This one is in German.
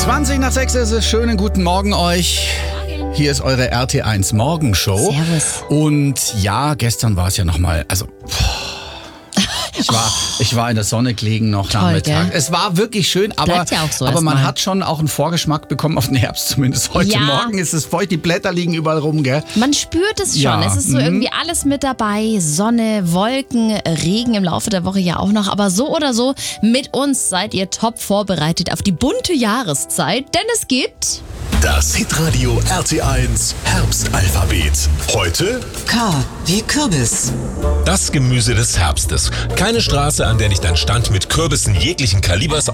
20 nach 6 ist es. Schönen guten Morgen euch. Hier ist eure RT1 Morgenshow. Servus. Und ja, gestern war es ja nochmal, ich war in der Sonne gelegen noch Toll, Nachmittag. gell? Es war wirklich schön, aber Bleibt ja auch so man erstmal. hat schon auch einen Vorgeschmack bekommen auf den Herbst zumindest. Heute Ja. Morgen ist es feucht, die Blätter liegen überall rum, gell? Man spürt es schon. Ja, Es ist so irgendwie alles mit dabei. Sonne, Wolken, Regen im Laufe der Woche ja auch noch. Aber so oder so, mit uns seid ihr top vorbereitet auf die bunte Jahreszeit. Denn es gibt... Das Hitradio RT1 Herbstalphabet. Heute K wie Kürbis. Das Gemüse des Herbstes. Keine Straße, an der nicht ein Stand mit Kürbissen jeglichen Kalibers